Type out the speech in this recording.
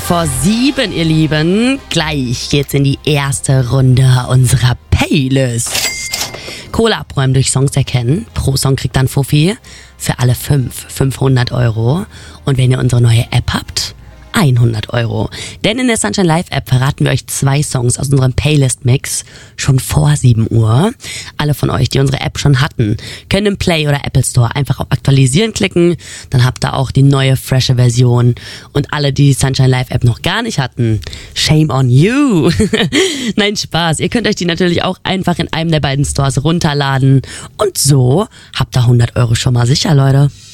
vor 7, ihr Lieben. Gleich geht's in die erste Runde unserer Playlist. Kohle abräumen durch Songs erkennen. Pro Song kriegt dann Fuffi. Für alle 500 €. Und wenn ihr unsere neue App habt, 100 €. Denn in der Sunshine Live App verraten wir euch 2 Songs aus unserem Playlist-Mix schon vor 7 Uhr. Alle von euch, die unsere App schon hatten, können im Play oder Apple Store einfach auf Aktualisieren klicken. Dann habt ihr auch die neue, frische Version. Und alle, die Sunshine Live App noch gar nicht hatten, shame on you. Nein, Spaß. Ihr könnt euch die natürlich auch einfach in einem der beiden Stores runterladen. Und so habt ihr 100 € schon mal sicher, Leute.